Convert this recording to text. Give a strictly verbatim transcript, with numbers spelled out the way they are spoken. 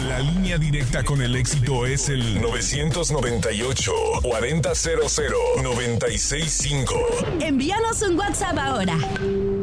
La línea directa con el éxito es el novecientos noventa y ocho, cuarenta cero cero, noventa y seis cinco. Envíanos un WhatsApp ahora.